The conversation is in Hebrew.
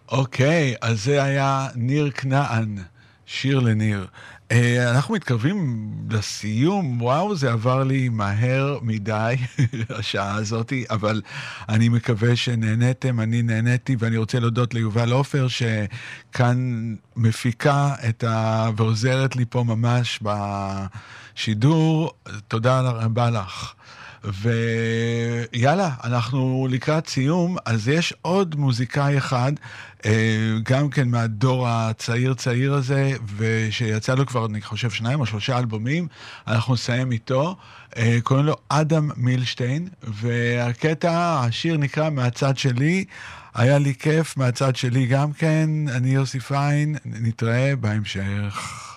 אוקיי, אז זה היה ניר כנען, שיר לניר. אנחנו מתקרבים לסיום, וואו, זה עבר לי מהר מדי, השעה הזאת, אבל אני מקווה שנהניתם, אני נהניתי, ואני רוצה להודות ליובל עופר, שכאן מפיקה ועוזרת לי פה ממש בשידור. תודה רבה לך. ויאללה, אנחנו לקראת סיום, אז יש עוד מוזיקאי אחד, גם כן מהדור הצעיר הזה, ושיצא לו כבר, אני חושב, 2 או 3 אלבומים, אנחנו נסיים איתו, קוראים לו אדם מילשטיין, והקטע, השיר נקרא מהצד שלי, היה לי כיף מהצד שלי גם כן, אני יוסי פיין, נתראה בהמשך.